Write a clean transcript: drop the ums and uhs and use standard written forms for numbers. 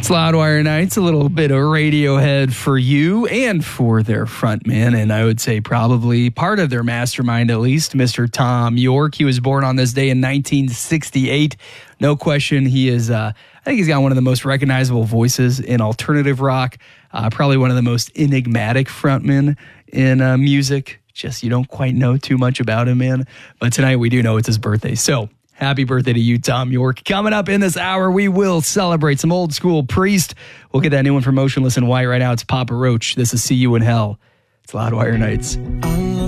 It's Loudwire Nights, a little bit of Radiohead for you and for their frontman, and I would say probably part of their mastermind at least, Mr. Thom Yorke. He was born on this day in 1968. No question, he is, I think he's got one of the most recognizable voices in alternative rock, probably one of the most enigmatic frontmen in music. Just you don't quite know too much about him, man. But tonight we do know it's his birthday, so happy birthday to you, Thom Yorke. Coming up in this hour, we will celebrate some old school Priest. We'll get that new one from Motionless in White right now. It's Papa Roach. This is See You in Hell. It's Loudwire Nights.